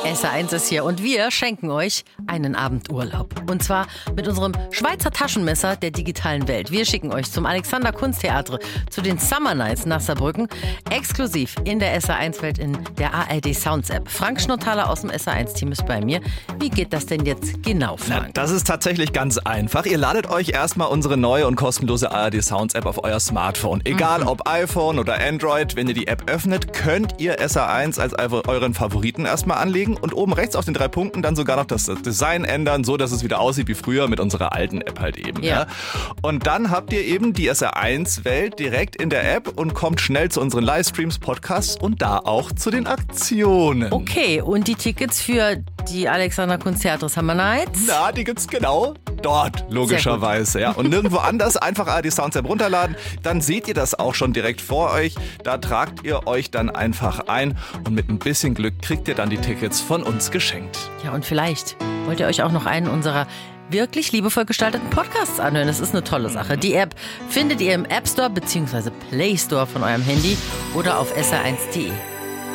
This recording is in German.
SR1 ist hier und wir schenken euch einen Abendurlaub. Und zwar mit unserem Schweizer Taschenmesser der digitalen Welt. Wir schicken euch zum Alexander Kunsttheater, zu den Summer Nights nach Saarbrücken, exklusiv in der SR1-Welt in der ARD Sounds App. Frank Schnotthaler aus dem SR1-Team ist bei mir. Wie geht das denn jetzt genau, Frank? Das ist tatsächlich ganz einfach. Ihr ladet euch erstmal unsere neue und kostenlose ARD Sounds App auf euer Smartphone. Egal ob iPhone oder Android, wenn ihr die App öffnet, könnt ihr SR1 als euren Favoriten erstmal anlegen und oben rechts auf den 3 Punkten dann sogar noch das Design ändern, so dass es wieder aussieht wie früher mit unserer alten App halt eben. Ja. Und dann habt ihr eben die SR1-Welt direkt in der App und kommt schnell zu unseren Livestreams, Podcasts und da auch zu den Aktionen. Okay, und die Tickets für die Alexander Kunsttheater Summer Nights? Na, die gibt's genau dort, logischerweise. Ja. Und nirgendwo anders einfach ARD Sounds App runterladen. Dann seht ihr das auch schon direkt vor euch. Da tragt ihr euch dann einfach ein und mit ein bisschen Glück kriegt ihr dann die Tickets von uns geschenkt. Ja, und vielleicht wollt ihr euch auch noch einen unserer wirklich liebevoll gestalteten Podcasts anhören. Das ist eine tolle Sache. Die App findet ihr im App Store bzw. Play Store von eurem Handy oder auf sr1.de.